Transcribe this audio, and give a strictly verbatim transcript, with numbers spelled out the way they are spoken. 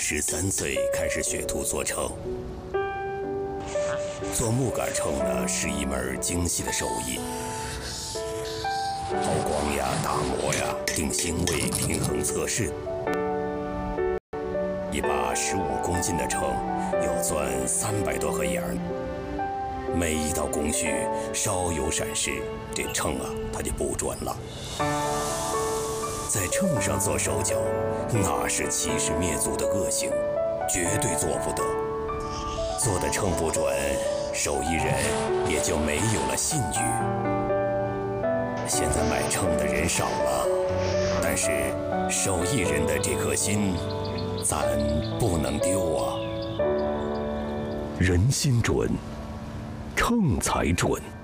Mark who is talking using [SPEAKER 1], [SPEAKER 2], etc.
[SPEAKER 1] 十三岁开始学徒做秤。做木杆秤呢，是一门精细的手艺，抛光呀、打磨呀、定星位、平衡测试。一把十五公斤的秤要钻三百多个眼儿，每一道工序稍有闪失，这秤啊它就不准了。在秤上做手脚，那是欺师灭祖的恶行，绝对做不得。做的秤不准，手艺人也就没有了信誉。现在买秤的人少了，但是手艺人的这颗心，咱不能丢啊！人心准，秤才准。